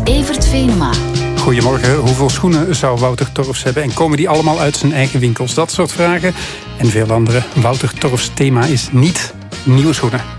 Evert Venema. Goedemorgen. Hoeveel schoenen zou Wouter Torfs hebben? En komen die allemaal uit zijn eigen winkels? Dat soort vragen en veel andere. Wouter Torfs thema is niet nieuwe schoenen.